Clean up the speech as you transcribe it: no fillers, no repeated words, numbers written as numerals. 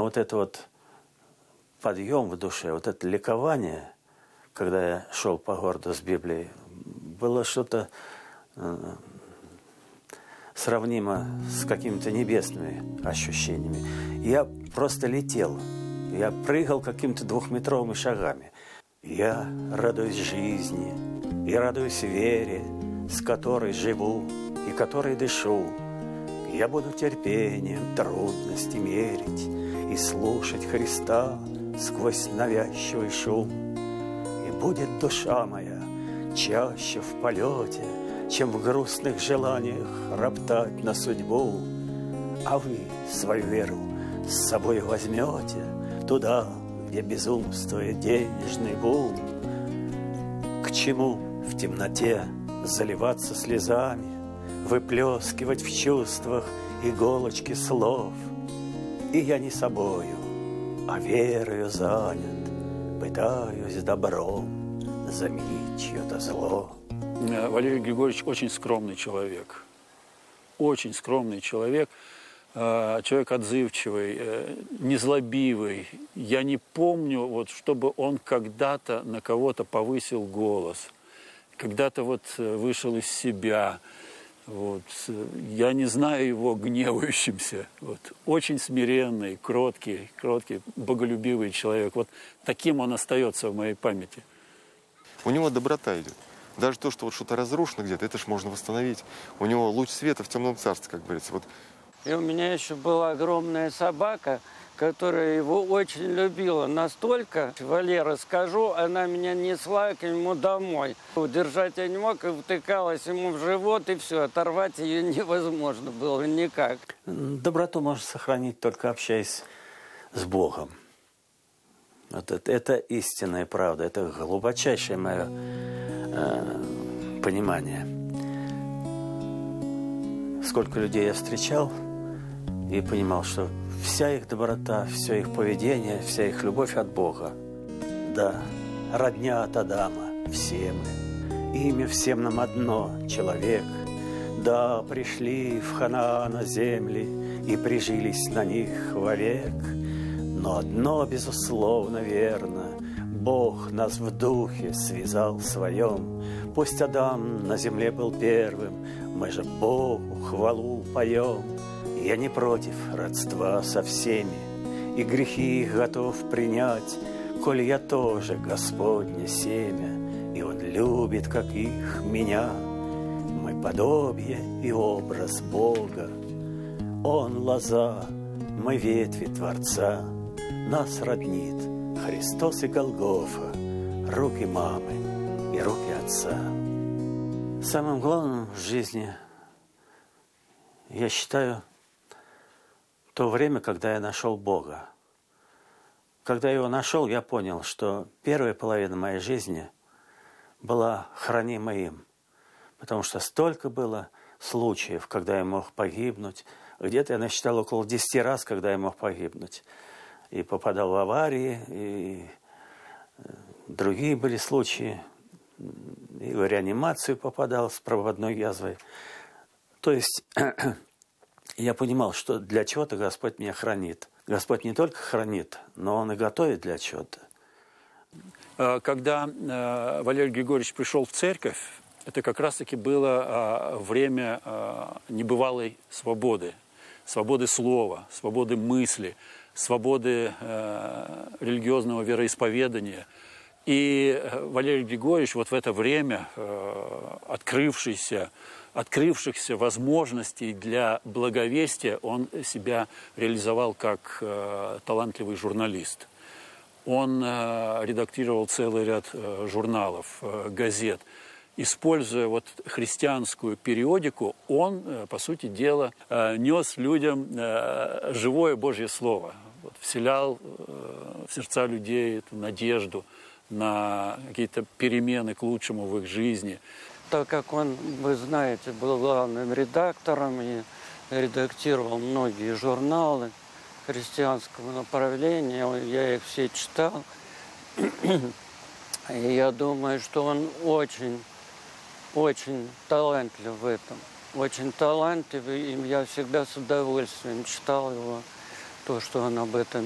вот это вот подъем в душе, вот это ликование, когда я шел по городу с Библией, было что-то сравнимо с какими-то небесными ощущениями. Я просто летел. Я прыгал какими-то 2-метровыми шагами. Я радуюсь жизни и радуюсь вере, с которой живу и которой дышу. Я буду терпением трудности мерить и слушать Христа сквозь навязчивый шум. И будет душа моя чаще в полете, чем в грустных желаниях роптать на судьбу. А вы свою веру с собой возьмете туда, где безумствует денежный бум. К чему в темноте заливаться слезами, выплескивать в чувствах иголочки слов? И я не собою, а верою занят, пытаюсь добром заменить чье-то зло. Валерий Григорьевич очень скромный человек. Очень скромный человек. Человек отзывчивый, незлобивый. Я не помню, вот, чтобы он когда-то на кого-то повысил голос. Когда-то вот вышел из себя. Вот. Я не знаю его гневающимся. Вот. Очень смиренный, кроткий, боголюбивый человек. Вот таким он остается в моей памяти. У него доброта идет. Даже то, что вот что-то разрушено где-то, это ж можно восстановить. У него луч света в темном царстве, как говорится. Вот. И у меня еще была огромная собака, которая его очень любила. Настолько, Валера, скажу, она меня несла к нему домой. Удержать я не мог, и втыкалась ему в живот, и все, оторвать ее невозможно было никак. Доброту можно сохранить, только общаясь с Богом. Вот это истинная правда, это глубочайшее мое понимание. Сколько людей я встречал и понимал, что вся их доброта, все их поведение, вся их любовь от Бога. Да, родня от Адама, все мы. Имя всем нам одно – человек. Да, пришли в Ханаана земли и прижились на них вовек. Но одно, безусловно, верно – Бог нас в духе связал своем. Пусть Адам на земле был первым, мы же Богу хвалу поем. Я не против родства со всеми, и грехи их готов принять, коль я тоже Господне семя, и Он любит, как их, меня. Мы подобие и образ Бога, Он лоза, мы ветви Творца, нас роднит Христос и Голгофа, руки мамы и руки отца. Самым главным в жизни, я считаю, то время, когда я нашел Бога. Когда я его нашел, я понял, что первая половина моей жизни была хранима им. Потому что столько было случаев, когда я мог погибнуть. Где-то я насчитал около 10 раз, когда я мог погибнуть. И попадал в аварии, и другие были случаи. И в реанимацию попадал с проводной язвой. То есть я понимал, что для чего-то Господь меня хранит. Господь не только хранит, но Он и готовит для чего-то. Когда Валерий Григорьевич пришел в церковь, это как раз-таки было время небывалой свободы. Свободы слова, свободы мысли, свободы религиозного вероисповедания. И Валерий Григорьевич вот в это время открывшихся возможностей для благовестия, он себя реализовал как талантливый журналист. Он редактировал целый ряд журналов, газет. Используя вот христианскую периодику, он, по сути дела, нес людям живое Божье Слово. Вот, вселял в сердца людей эту надежду на какие-то перемены к лучшему в их жизни. Так как он, вы знаете, был главным редактором и редактировал многие журналы христианского направления, я их все читал. И я думаю, что он очень талантлив в этом. Очень талантливый, и я всегда с удовольствием читал его, то, что он об этом